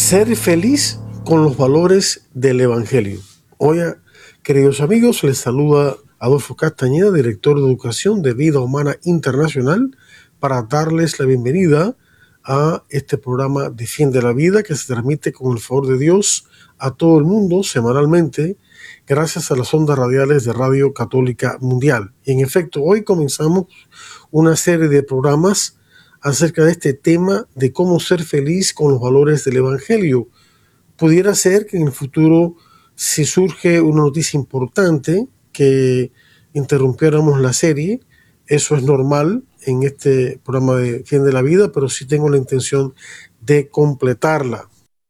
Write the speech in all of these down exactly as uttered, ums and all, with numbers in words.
Ser feliz con los valores del Evangelio. Hoy, queridos amigos, les saluda Adolfo Castañeda, director de Educación de Vida Humana Internacional, para darles la bienvenida a este programa Defiende la Vida, que se transmite con el favor de Dios a todo el mundo semanalmente, gracias a las ondas radiales de Radio Católica Mundial. Y en efecto, hoy comenzamos una serie de programas acerca de este tema de cómo ser feliz con los valores del Evangelio. Pudiera ser que en el futuro, si surge una noticia importante, que interrumpiéramos la serie. Eso es normal en este programa de Fin de la Vida, pero sí tengo la intención de completarla.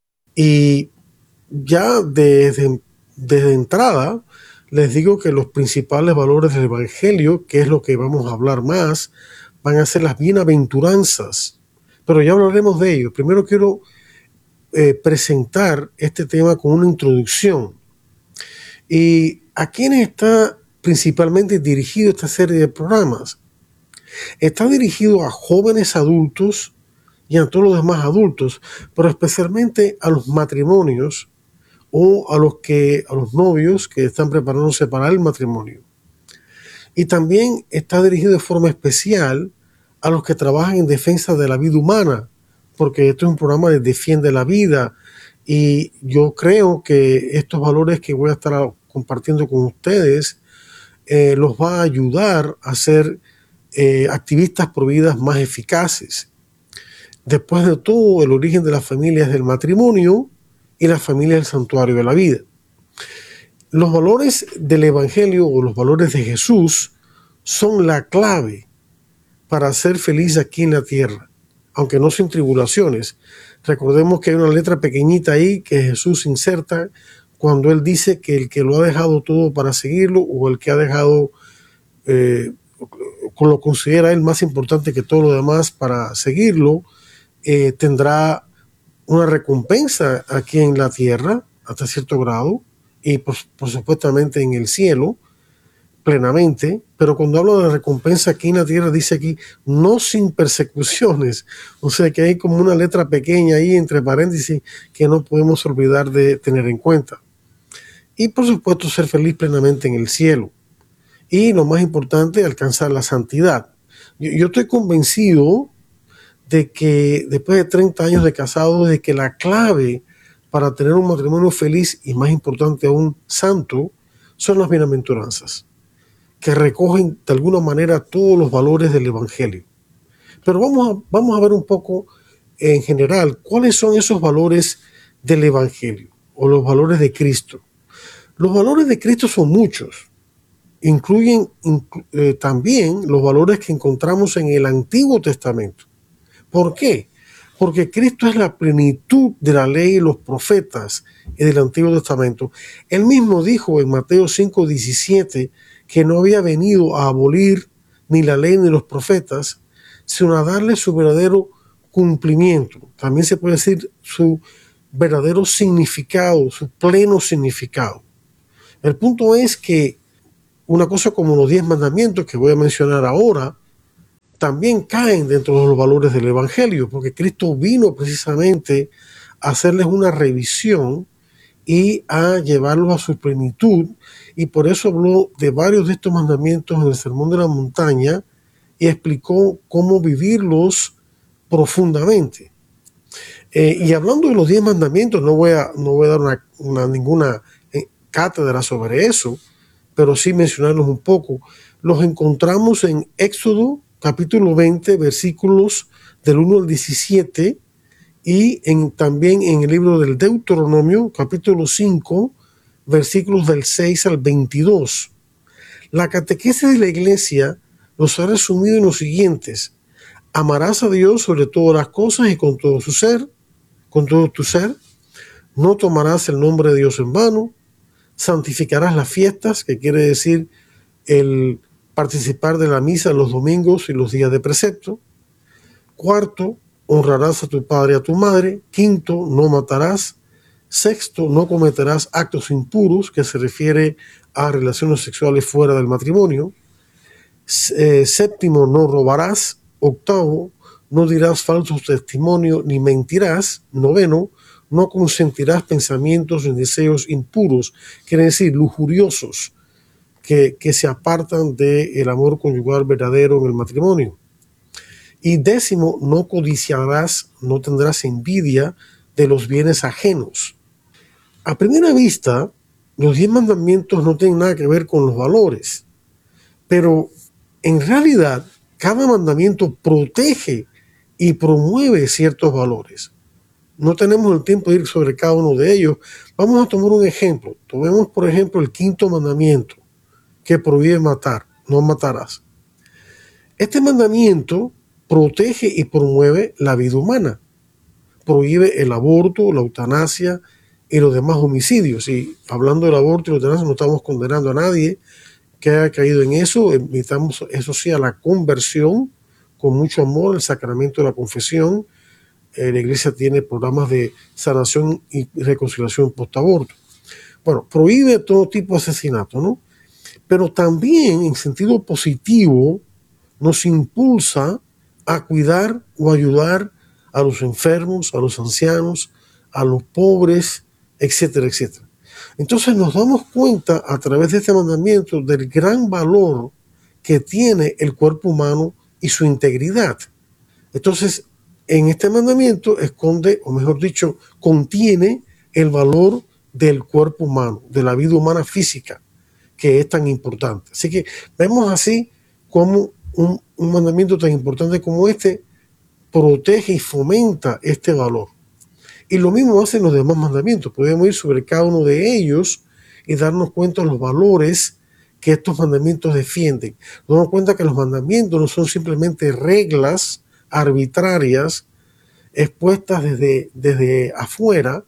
Y ya desde, desde entrada les digo que los principales valores del Evangelio, que es lo que vamos a hablar más, van a ser las bienaventuranzas, pero ya hablaremos de ello. Primero quiero eh, presentar este tema con una introducción. ¿Y a quiénes está principalmente dirigido esta serie de programas? Está dirigido a jóvenes adultos y a todos los demás adultos, pero especialmente a los matrimonios o a los, que, a los novios que están preparándose para el matrimonio. Y también está dirigido de forma especial a los que trabajan en defensa de la vida humana, porque esto es un programa de Defiende la Vida, y yo creo que estos valores que voy a estar compartiendo con ustedes eh, los va a ayudar a ser eh, activistas pro vidas más eficaces. Después de todo, el origen de la familia es del matrimonio y la familia es el santuario de la vida. Los valores del Evangelio o los valores de Jesús son la clave para ser feliz aquí en la tierra, aunque no sin tribulaciones. Recordemos que hay una letra pequeñita ahí que Jesús inserta cuando él dice que el que lo ha dejado todo para seguirlo, o el que ha dejado, eh, lo considera él más importante que todo lo demás para seguirlo, eh, tendrá una recompensa aquí en la tierra hasta cierto grado, y por, por supuestamente en el cielo plenamente. Pero cuando hablo de la recompensa aquí en la tierra, dice aquí no sin persecuciones, o sea que hay como una letra pequeña ahí entre paréntesis que no podemos olvidar de tener en cuenta. Y por supuesto ser feliz plenamente en el cielo, y lo más importante, alcanzar la santidad. Yo, yo estoy convencido de que después de treinta años de casado, de que la clave para tener un matrimonio feliz y, más importante aún, santo, son las bienaventuranzas, que recogen de alguna manera todos los valores del Evangelio. Pero vamos a, vamos a ver un poco en general cuáles son esos valores del Evangelio o los valores de Cristo. Los valores de Cristo son muchos. Incluyen inclu- eh, también los valores que encontramos en el Antiguo Testamento. ¿Por qué? Porque Cristo es la plenitud de la ley y los profetas y del Antiguo Testamento. Él mismo dijo en Mateo cinco diecisiete que no había venido a abolir ni la ley ni los profetas, sino a darle su verdadero cumplimiento. También se puede decir su verdadero significado, su pleno significado. El punto es que una cosa como los diez mandamientos que voy a mencionar ahora también caen dentro de los valores del Evangelio, porque Cristo vino precisamente a hacerles una revisión y a llevarlos a su plenitud, y por eso habló de varios de estos mandamientos en el Sermón de la Montaña y explicó cómo vivirlos profundamente. Eh, y hablando de los diez mandamientos, no voy a, no voy a dar una, una, ninguna cátedra sobre eso, pero sí mencionarlos un poco. Los encontramos en Éxodo capítulo veinte, versículos del uno al diecisiete, y en, también en el libro del Deuteronomio, capítulo cinco, versículos del seis al veintidós. La catequesis de la Iglesia los ha resumido en los siguientes: amarás a Dios sobre todas las cosas y con todo su ser, con todo tu ser, no tomarás el nombre de Dios en vano, santificarás las fiestas, que quiere decir el participar de la misa los domingos y los días de precepto. Cuarto, honrarás a tu padre y a tu madre. Quinto, no matarás. Sexto, no cometerás actos impuros, que se refiere a relaciones sexuales fuera del matrimonio. Eh, séptimo, no robarás. Octavo, no dirás falsos testimonios ni mentirás. Noveno, no consentirás pensamientos ni deseos impuros, quiere decir lujuriosos, que, que se apartan del amor conyugal verdadero en el matrimonio. Y décimo, no codiciarás, no tendrás envidia de los bienes ajenos. A primera vista, los diez mandamientos no tienen nada que ver con los valores, pero en realidad cada mandamiento protege y promueve ciertos valores. No tenemos el tiempo de ir sobre cada uno de ellos. Vamos a tomar un ejemplo. Tomemos, por ejemplo, el quinto mandamiento, que prohíbe matar, no matarás. Este mandamiento protege y promueve la vida humana. Prohíbe el aborto, la eutanasia y los demás homicidios. Y hablando del aborto y la eutanasia, no estamos condenando a nadie que haya caído en eso. Invitamos, eso sí, a la conversión con mucho amor, el sacramento de la confesión. Eh, la iglesia tiene programas de sanación y reconciliación post-aborto. Bueno, prohíbe todo tipo de asesinato, ¿no? Pero también, en sentido positivo, nos impulsa a cuidar o ayudar a los enfermos, a los ancianos, a los pobres, etcétera, etcétera. Entonces nos damos cuenta a través de este mandamiento del gran valor que tiene el cuerpo humano y su integridad. Entonces, en este mandamiento esconde, o mejor dicho, contiene el valor del cuerpo humano, de la vida humana física, que es tan importante. Así que vemos así como un, un mandamiento tan importante como este protege y fomenta este valor. Y lo mismo hacen los demás mandamientos. Podemos ir sobre cada uno de ellos y darnos cuenta de los valores que estos mandamientos defienden. Nos damos cuenta que los mandamientos no son simplemente reglas arbitrarias expuestas desde, desde afuera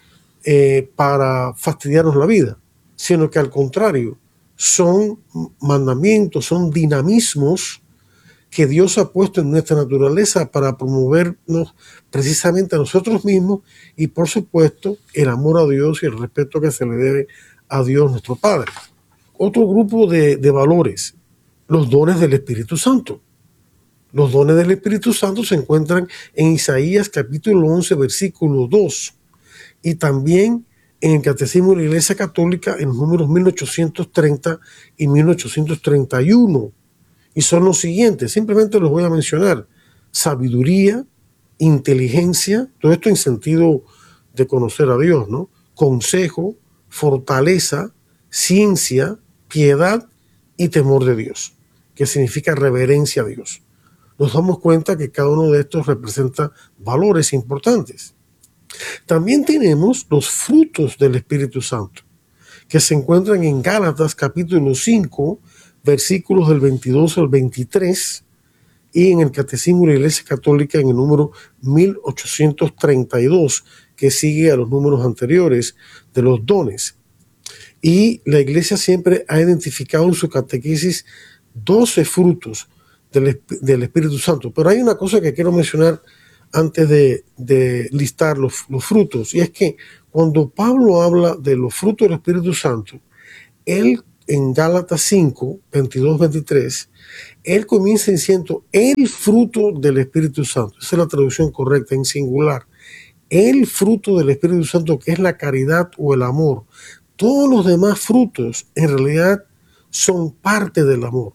eh, para fastidiarnos la vida, sino que al contrario, son mandamientos, son dinamismos que Dios ha puesto en nuestra naturaleza para promovernos precisamente a nosotros mismos y, por supuesto, el amor a Dios y el respeto que se le debe a Dios nuestro Padre. Otro grupo de, de valores, los dones del Espíritu Santo. Los dones del Espíritu Santo se encuentran en Isaías capítulo once, versículo dos, y también en el Catecismo de la Iglesia Católica en los números mil ochocientos treinta y mil ochocientos treinta y uno. Y son los siguientes, simplemente los voy a mencionar: sabiduría, inteligencia, todo esto en sentido de conocer a Dios, ¿no? Consejo, fortaleza, ciencia, piedad y temor de Dios, que significa reverencia a Dios. Nos damos cuenta que cada uno de estos representa valores importantes. También tenemos los frutos del Espíritu Santo, que se encuentran en Gálatas capítulo cinco, versículos del veintidós al veintitrés, y en el Catecismo de la Iglesia Católica en el número mil ochocientos treinta y dos, que sigue a los números anteriores de los dones. Y la Iglesia siempre ha identificado en su catequesis doce frutos del, del Espíritu Santo. Pero hay una cosa que quiero mencionar antes de, de listar los, los frutos, y es que cuando Pablo habla de los frutos del Espíritu Santo, él en Gálatas cinco, veintidós, veintitrés, él comienza diciendo el fruto del Espíritu Santo. Esa es la traducción correcta en singular. El fruto del Espíritu Santo, que es la caridad o el amor. Todos los demás frutos en realidad son parte del amor,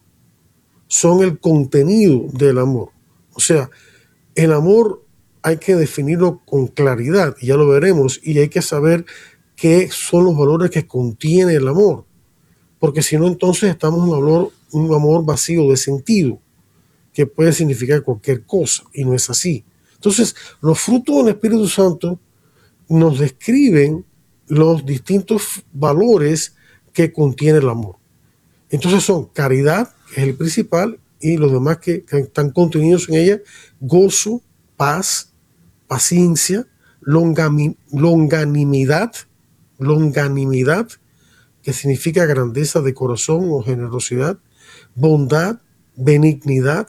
son el contenido del amor. O sea, el amor hay que definirlo con claridad, y ya lo veremos, y hay que saber qué son los valores que contiene el amor, porque si no, entonces estamos en un amor, un amor vacío de sentido, que puede significar cualquier cosa, y no es así. Entonces, los frutos del Espíritu Santo nos describen los distintos valores que contiene el amor. Entonces son caridad, que es el principal, y los demás que, que están contenidos en ella: gozo, paz, paciencia, longami, longanimidad, longanimidad, que significa grandeza de corazón o generosidad, bondad, benignidad,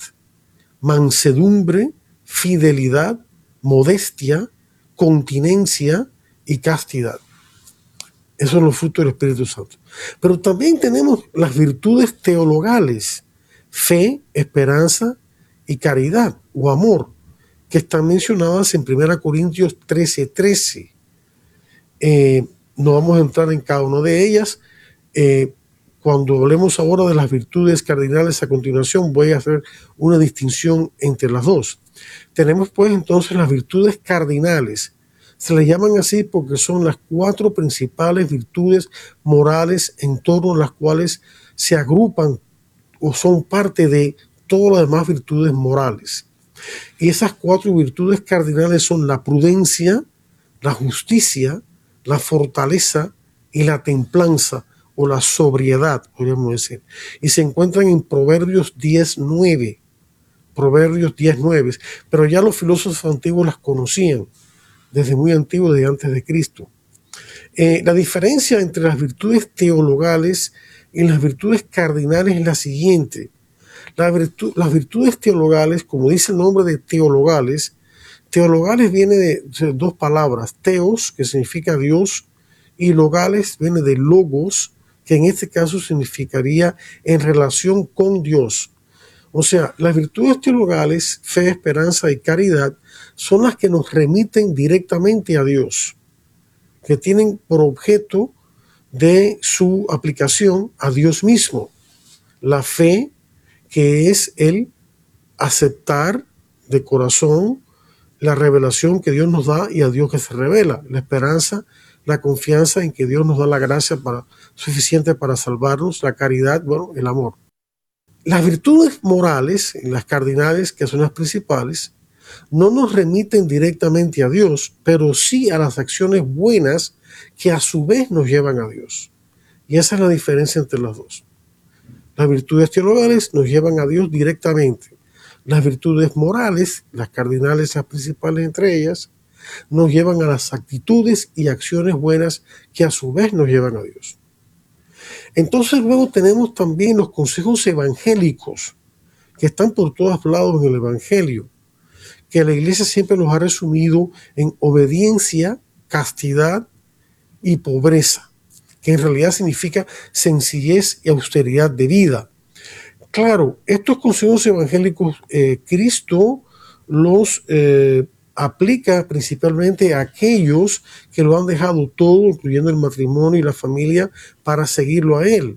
mansedumbre, fidelidad, modestia, continencia y castidad. Esos son los frutos del Espíritu Santo. Pero también tenemos las virtudes teologales: fe, esperanza y caridad o amor, que están mencionadas en primera Corintios trece, trece. Eh, no vamos a entrar en cada una de ellas. Eh, cuando hablemos ahora de las virtudes cardinales a continuación, voy a hacer una distinción entre las dos. Tenemos pues entonces las virtudes cardinales. Se les llaman así porque son las cuatro principales virtudes morales en torno a las cuales se agrupan o son parte de todas las demás virtudes morales. Y esas cuatro virtudes cardinales son la prudencia, la justicia, la fortaleza y la templanza o la sobriedad, podríamos decir. Y se encuentran en Proverbios diez nueve. Proverbios diez nueve. Pero ya los filósofos antiguos las conocían desde muy antiguo, desde antes de Cristo. Eh, la diferencia entre las virtudes teologales y las virtudes cardinales es la siguiente. La virtu las virtudes teologales, como dice el nombre de teologales, teologales viene de, de dos palabras, teos, que significa Dios, y logales viene de logos, que en este caso significaría en relación con Dios. O sea, las virtudes teologales, fe, esperanza y caridad, son las que nos remiten directamente a Dios, que tienen por objeto de su aplicación a Dios mismo. La fe, que es el aceptar de corazón la revelación que Dios nos da y a Dios que se revela. La esperanza, la confianza en que Dios nos da la gracia para, suficiente para salvarnos. La caridad, bueno, el amor. Las virtudes morales, las cardinales, que son las principales, no nos remiten directamente a Dios, pero sí a las acciones buenas que a su vez nos llevan a Dios. Y esa es la diferencia entre las dos. Las virtudes teologales nos llevan a Dios directamente. Las virtudes morales, las cardinales, las principales entre ellas, nos llevan a las actitudes y acciones buenas que a su vez nos llevan a Dios. Entonces luego tenemos también los consejos evangélicos, que están por todos lados en el Evangelio, que la Iglesia siempre los ha resumido en obediencia, castidad y pobreza, que en realidad significa sencillez y austeridad de vida. Claro, estos consejos evangélicos, eh, Cristo los eh, aplica principalmente a aquellos que lo han dejado todo, incluyendo el matrimonio y la familia, para seguirlo a Él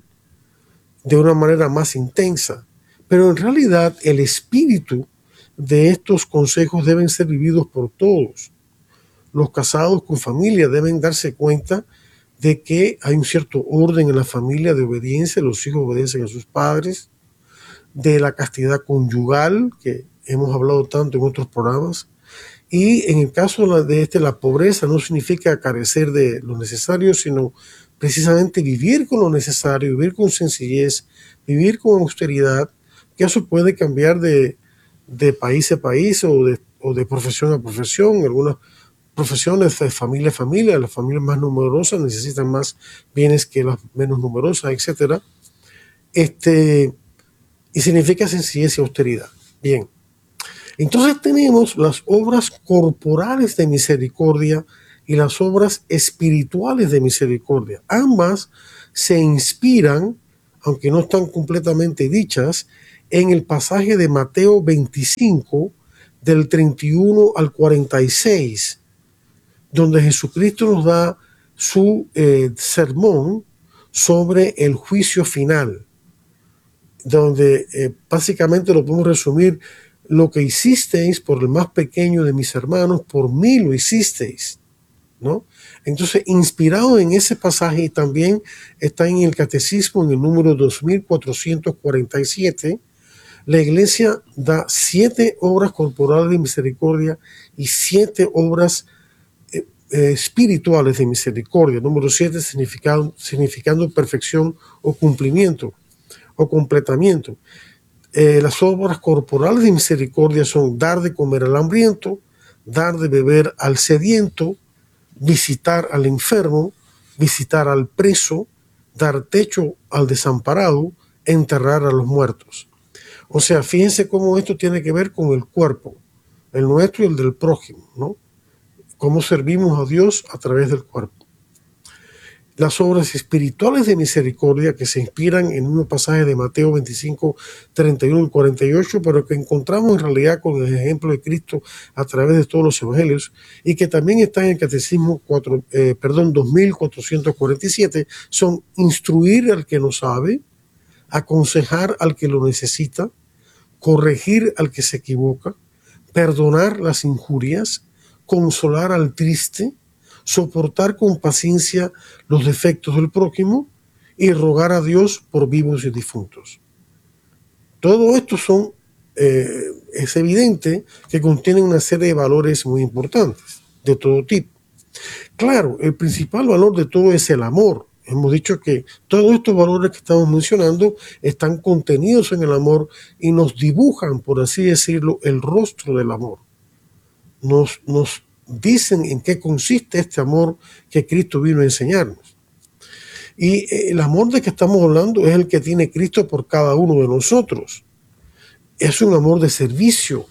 de una manera más intensa. Pero en realidad el espíritu de estos consejos deben ser vividos por todos. Los casados con familia deben darse cuenta de que hay un cierto orden en la familia de obediencia, los hijos obedecen a sus padres, de la castidad conyugal, que hemos hablado tanto en otros programas, y en el caso de este, la pobreza no significa carecer de lo necesario, sino precisamente vivir con lo necesario, vivir con sencillez, vivir con austeridad, que eso puede cambiar de, de país a país o de, o de profesión a profesión. Algunas profesiones de familia a familia, las familias más numerosas necesitan más bienes que las menos numerosas, etcétera. Este, y significa sencillez y austeridad. Bien. Entonces tenemos las obras corporales de misericordia y las obras espirituales de misericordia. Ambas se inspiran, aunque no están completamente dichas, en el pasaje de Mateo veinticinco, del treinta y uno al cuarenta y seis, donde Jesucristo nos da su eh, sermón sobre el juicio final, donde eh, básicamente lo podemos resumir: lo que hicisteis por el más pequeño de mis hermanos, por mí lo hicisteis, ¿no? Entonces, inspirado en ese pasaje, y también está en el Catecismo, en el número dos mil cuatrocientos cuarenta y siete, la Iglesia da siete obras corporales de misericordia y siete obras eh, eh, espirituales de misericordia. Número siete significando, significando perfección o cumplimiento o completamiento. Eh, las obras corporales de misericordia son dar de comer al hambriento, dar de beber al sediento, visitar al enfermo, visitar al preso, dar techo al desamparado, enterrar a los muertos. O sea, fíjense cómo esto tiene que ver con el cuerpo, el nuestro y el del prójimo, ¿no? Cómo servimos a Dios a través del cuerpo. las obras espirituales de misericordia que se inspiran en un pasaje de Mateo veinticinco, treinta y uno y cuarenta y ocho, pero que encontramos en realidad con el ejemplo de Cristo a través de todos los evangelios y que también están en el Catecismo cuatro, eh, perdón, dos mil cuatrocientos cuarenta y siete, son instruir al que no sabe, aconsejar al que lo necesita, corregir al que se equivoca, perdonar las injurias, consolar al triste, soportar con paciencia los defectos del prójimo y rogar a Dios por vivos y difuntos. Todo esto son, eh, es evidente que contienen una serie de valores muy importantes, de todo tipo. Claro, el principal valor de todo es el amor. Hemos dicho que todos estos valores que estamos mencionando están contenidos en el amor y nos dibujan, por así decirlo, el rostro del amor. Nos, nos dicen en qué consiste este amor que Cristo vino a enseñarnos. Y el amor de que estamos hablando es el que tiene Cristo por cada uno de nosotros. Es un amor de servicio.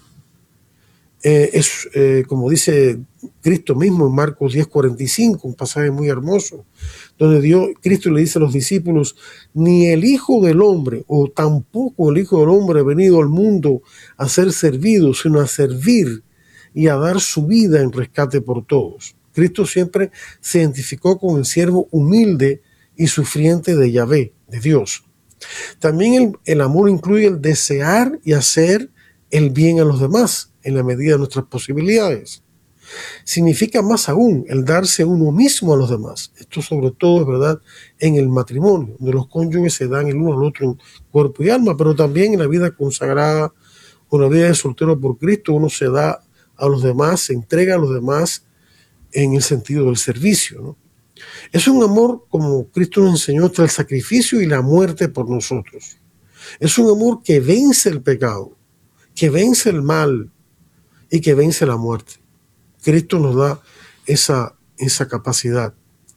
Eh, es, eh, como dice Cristo mismo en Marcos diez cuarenta y cinco, un pasaje muy hermoso, donde Dios, Cristo le dice a los discípulos: ni el Hijo del Hombre, o tampoco el Hijo del Hombre ha venido al mundo a ser servido, sino a servir y a dar su vida en rescate por todos. Cristo siempre se identificó con el siervo humilde y sufriente de Yahvé, de Dios. También el, el amor incluye el desear y hacer el bien a los demás en la medida de nuestras posibilidades. Significa más aún el darse uno mismo a los demás. Esto sobre todo es verdad en el matrimonio, donde los cónyuges se dan el uno al otro en cuerpo y alma, pero también en la vida consagrada o la vida de soltero por Cristo uno se da a los demás, se entrega a los demás en el sentido del servicio, ¿no? Es un amor, como Cristo nos enseñó, hasta el sacrificio y la muerte por nosotros. Es un amor que vence el pecado, que vence el mal y que vence la muerte. Cristo nos da esa, esa capacidad.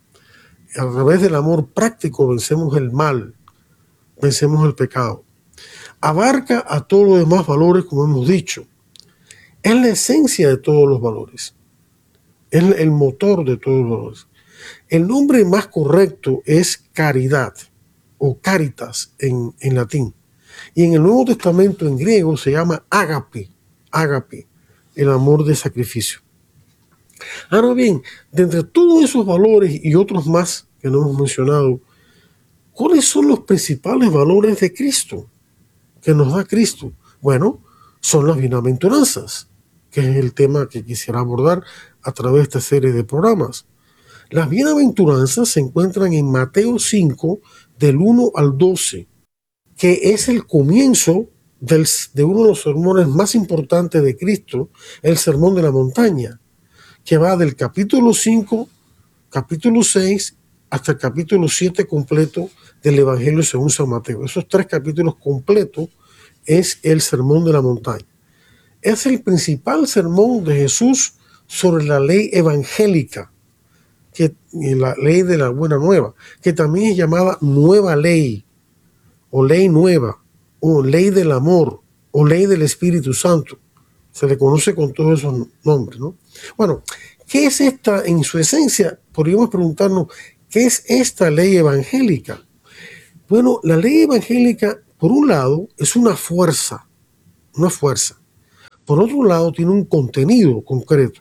A través del amor práctico vencemos el mal, vencemos el pecado. Abarca a todos los demás valores, como hemos dicho. Es la esencia de todos los valores. Es el motor de todos los valores. El nombre más correcto es caridad o caritas en, en latín. Y en el Nuevo Testamento en griego se llama ágape, ágape, el amor de sacrificio. Ahora bien, de entre todos esos valores y otros más que no hemos mencionado, ¿cuáles son los principales valores de Cristo que nos da Cristo? Bueno, son las bienaventuranzas, que es el tema que quisiera abordar a través de esta serie de programas. Las bienaventuranzas se encuentran en Mateo cinco, del uno al doce, que es el comienzo del, de uno de los sermones más importantes de Cristo, el Sermón de la Montaña, que va del capítulo cinco, capítulo seis, hasta el capítulo siete completo del Evangelio según San Mateo. Esos tres capítulos completos es el Sermón de la Montaña. Es el principal sermón de Jesús sobre la ley evangélica, que, la ley de la buena nueva, que también es llamada nueva ley, o ley nueva, o ley del amor, o ley del Espíritu Santo. Se le conoce con todos esos nombres, ¿no? Bueno, ¿qué es esta en su esencia? Podríamos preguntarnos, ¿qué es esta ley evangélica? Bueno, la ley evangélica, por un lado, es una fuerza, una fuerza. Por otro lado, tiene un contenido concreto.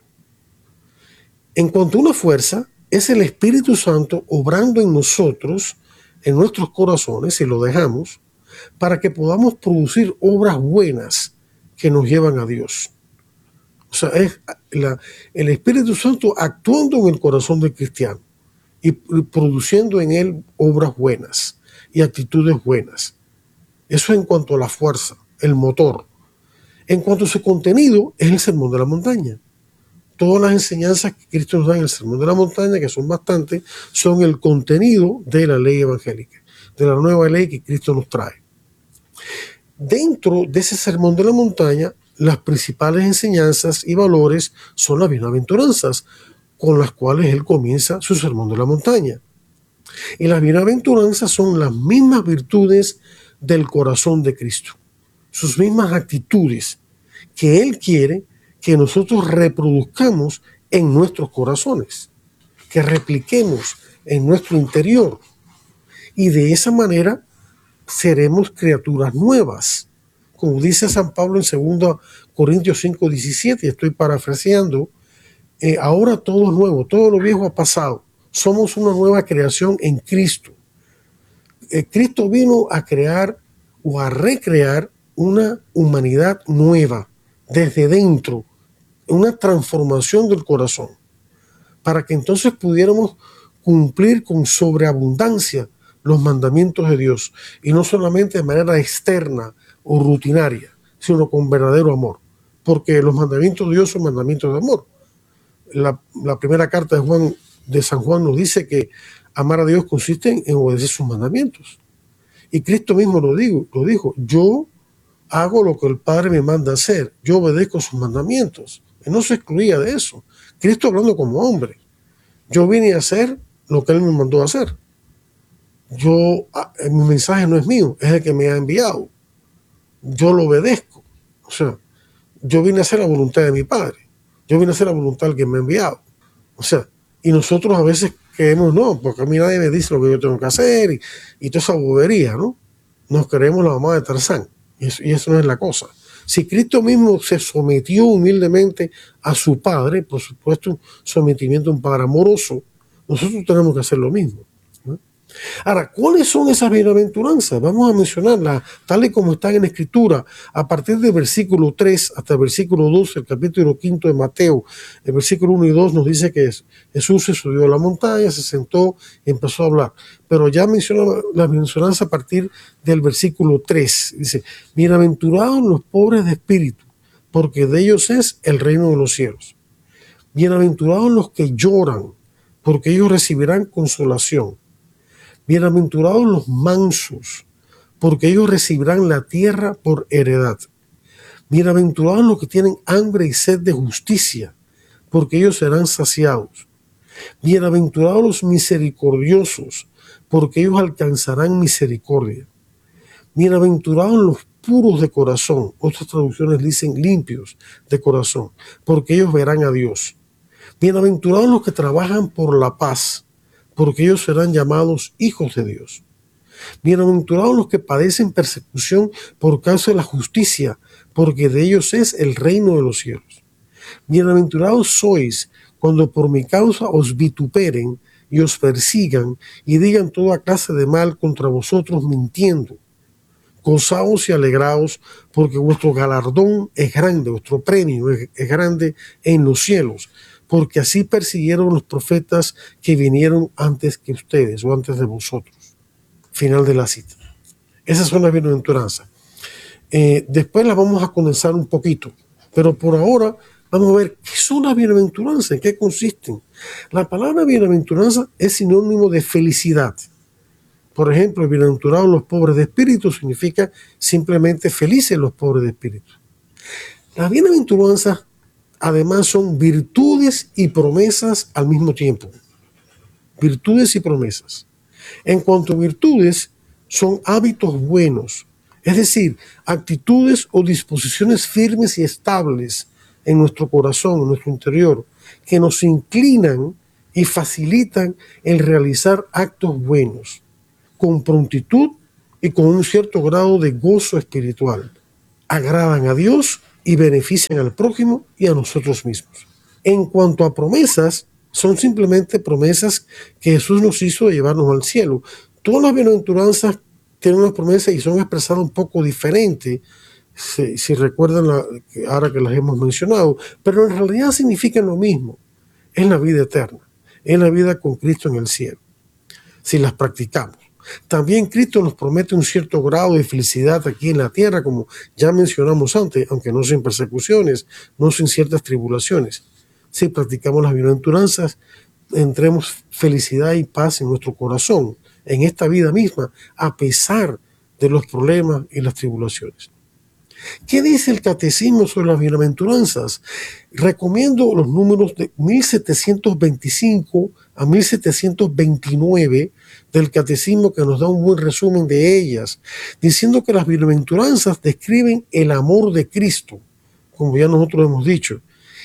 En cuanto a una fuerza, es el Espíritu Santo obrando en nosotros, en nuestros corazones, si lo dejamos, para que podamos producir obras buenas que nos llevan a Dios. O sea, es la, el Espíritu Santo actuando en el corazón del cristiano y produciendo en él obras buenas y actitudes buenas. Eso en cuanto a la fuerza, el motor. En cuanto a su contenido, es el Sermón de la Montaña. Todas las enseñanzas que Cristo nos da en el Sermón de la Montaña, que son bastantes, son el contenido de la ley evangélica, de la nueva ley que Cristo nos trae. Dentro de ese Sermón de la Montaña, las principales enseñanzas y valores son las bienaventuranzas, con las cuales él comienza su Sermón de la Montaña. Y las bienaventuranzas son las mismas virtudes del corazón de Cristo, sus mismas actitudes que él quiere que nosotros reproduzcamos en nuestros corazones, que repliquemos en nuestro interior. Y de esa manera seremos criaturas nuevas. Como dice San Pablo en dos Corintios cinco diecisiete, estoy parafraseando, eh, ahora todo es nuevo, todo lo viejo ha pasado. Somos una nueva creación en Cristo. Eh, Cristo vino a crear o a recrear una humanidad nueva desde dentro, una transformación del corazón, para que entonces pudiéramos cumplir con sobreabundancia los mandamientos de Dios, y no solamente de manera externa o rutinaria, sino con verdadero amor, porque los mandamientos de Dios son mandamientos de amor. La, la primera carta de, Juan, de San Juan nos dice que amar a Dios consiste en, en obedecer sus mandamientos. Y Cristo mismo lo, digo, lo dijo, yo hago lo que el Padre me manda hacer, yo obedezco sus mandamientos. Él no se excluía de eso. Cristo hablando como hombre. Yo vine a hacer lo que Él me mandó a hacer. Yo, mi mensaje no es mío, es el que me ha enviado. Yo lo obedezco. O sea, yo vine a hacer la voluntad de mi Padre. Yo vine a hacer la voluntad del que me ha enviado. O sea, y nosotros a veces creemos, no, porque a mí nadie me dice lo que yo tengo que hacer y, y toda esa bobería, ¿no? Nos creemos la mamá de Tarzán. Y eso, y eso no es la cosa. Si Cristo mismo se sometió humildemente a su Padre, por supuesto, un sometimiento a un Padre amoroso, nosotros tenemos que hacer lo mismo, ¿no? Ahora, ¿cuáles son esas bienaventuranzas? Vamos a mencionarlas tal y como están en la Escritura, a partir del versículo tres hasta el versículo doce, el capítulo quinto de Mateo. El versículo uno y dos nos dice que Jesús se subió a la montaña, se sentó y empezó a hablar. Pero ya menciona las bienaventuranzas a partir del versículo tres. Dice, bienaventurados los pobres de espíritu, porque de ellos es el reino de los cielos. Bienaventurados los que lloran, porque ellos recibirán consolación. Bienaventurados los mansos, porque ellos recibirán la tierra por heredad. Bienaventurados los que tienen hambre y sed de justicia, porque ellos serán saciados. Bienaventurados los misericordiosos, porque ellos alcanzarán misericordia. Bienaventurados los puros de corazón, otras traducciones dicen limpios de corazón, porque ellos verán a Dios. Bienaventurados los que trabajan por la paz, porque ellos serán llamados hijos de Dios. Bienaventurados los que padecen persecución por causa de la justicia, porque de ellos es el reino de los cielos. Bienaventurados sois cuando por mi causa os vituperen y os persigan y digan toda clase de mal contra vosotros mintiendo. Gozaos y alegraos, porque vuestro galardón es grande, vuestro premio es, es grande en los cielos, porque así persiguieron los profetas que vinieron antes que ustedes o antes de vosotros. Final de la cita. Esas son las bienaventuranzas. Eh, después las vamos a condensar un poquito, pero por ahora vamos a ver qué son las bienaventuranzas, en qué consisten. La palabra bienaventuranza es sinónimo de felicidad. Por ejemplo, bienaventurados los pobres de espíritu significa simplemente felices los pobres de espíritu. Las bienaventuranzas además son virtudes y promesas al mismo tiempo. Virtudes y promesas. En cuanto a virtudes, son hábitos buenos, es decir, actitudes o disposiciones firmes y estables en nuestro corazón, en nuestro interior, que nos inclinan y facilitan el realizar actos buenos, con prontitud y con un cierto grado de gozo espiritual. Agradan a Dios y benefician al prójimo y a nosotros mismos. En cuanto a promesas, son simplemente promesas que Jesús nos hizo de llevarnos al cielo. Todas las bienaventuranzas tienen unas promesas y son expresadas un poco diferente, si, si recuerdan la, ahora que las hemos mencionado, pero en realidad significan lo mismo. Es la vida eterna, es la vida con Cristo en el cielo, si las practicamos. También Cristo nos promete un cierto grado de felicidad aquí en la tierra, como ya mencionamos antes, aunque no sin persecuciones, no sin ciertas tribulaciones. Si practicamos las bienaventuranzas, tendremos felicidad y paz en nuestro corazón, en esta vida misma, a pesar de los problemas y las tribulaciones. ¿Qué dice el Catecismo sobre las bienaventuranzas? Recomiendo los números de mil setecientos veinticinco a mil setecientos veintinueve del Catecismo, que nos da un buen resumen de ellas, diciendo que las bienaventuranzas describen el amor de Cristo, como ya nosotros hemos dicho,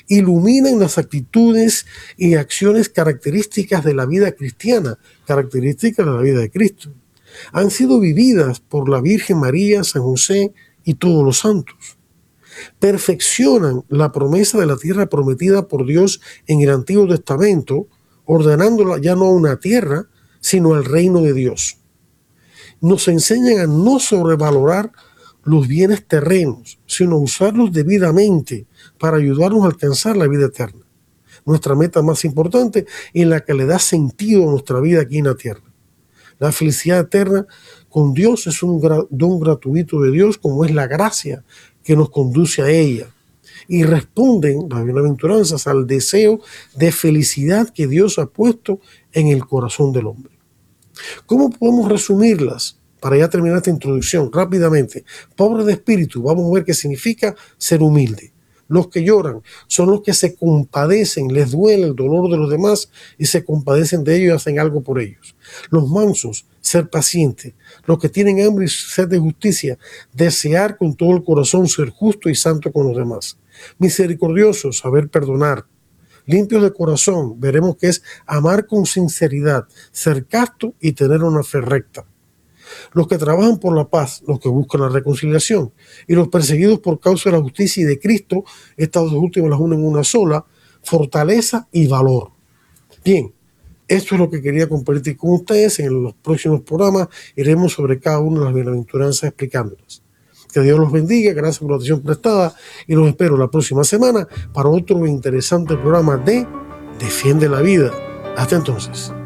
iluminan las actitudes y acciones características de la vida cristiana, características de la vida de Cristo. Han sido vividas por la Virgen María, San José y todos los santos. Perfeccionan la promesa de la tierra prometida por Dios en el Antiguo Testamento, ordenándola ya no a una tierra, sino al reino de Dios. Nos enseñan a no sobrevalorar los bienes terrenos, sino usarlos debidamente para ayudarnos a alcanzar la vida eterna, nuestra meta más importante y la que le da sentido a nuestra vida aquí en la tierra. La felicidad eterna con Dios es un don gratuito de Dios, como es la gracia que nos conduce a ella. Y responden las bienaventuranzas al deseo de felicidad que Dios ha puesto en el corazón del hombre. ¿Cómo podemos resumirlas? Para ya terminar esta introducción rápidamente. Pobre de espíritu, vamos a ver qué significa ser humilde. Los que lloran son los que se compadecen, les duele el dolor de los demás y se compadecen de ellos y hacen algo por ellos. Los mansos, ser pacientes. Los que tienen hambre y sed de justicia, desear con todo el corazón ser justo y santo con los demás. Misericordiosos, saber perdonar. Limpios de corazón, veremos que es amar con sinceridad, ser casto y tener una fe recta. Los que trabajan por la paz, los que buscan la reconciliación, y los perseguidos por causa de la justicia y de Cristo, estas dos últimas las unen en una sola, fortaleza y valor. Bien, esto es lo que quería compartir con ustedes. En los próximos programas iremos sobre cada una de las bienaventuranzas explicándolas. Que Dios los bendiga, gracias por la atención prestada y los espero la próxima semana para otro interesante programa de Defiende la Vida. Hasta entonces.